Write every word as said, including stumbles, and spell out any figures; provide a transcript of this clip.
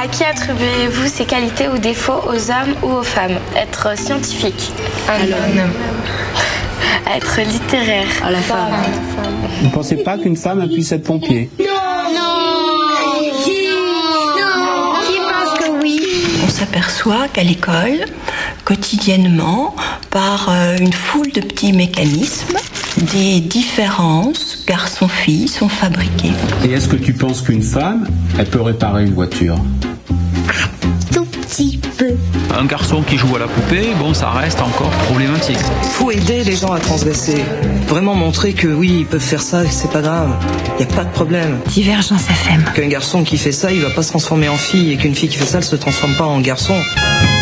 À qui attribuez-vous ces qualités ou défauts, aux hommes ou aux femmes? Être scientifique, à l'homme. Être littéraire, à la femme. Vous ne pensez pas qu'une femme puisse être pompier? Non, non, non, qui pense que oui? On s'aperçoit qu'à l'école, quotidiennement, par une foule de petits mécanismes, des différences garçons-filles sont fabriquées. Et est-ce que tu penses qu'une femme, elle peut réparer une voiture? Tout petit peu. Un garçon qui joue à la poupée, bon, ça reste encore problématique. Il faut aider les gens à transgresser. Vraiment montrer que oui, ils peuvent faire ça, c'est pas grave. Il n'y a pas de problème. Divergence F M. Qu'un garçon qui fait ça, il va pas se transformer en fille, et qu'une fille qui fait ça, elle se transforme pas en garçon.